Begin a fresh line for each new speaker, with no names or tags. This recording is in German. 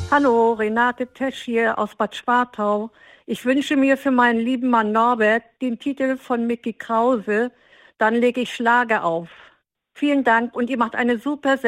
Hallo, Renate Tesch hier aus Bad Schwartau. Ich wünsche mir für meinen lieben Mann Norbert den Titel von Mickey Krause. Dann lege ich Schlager auf. Vielen Dank und ihr macht eine super Sendung.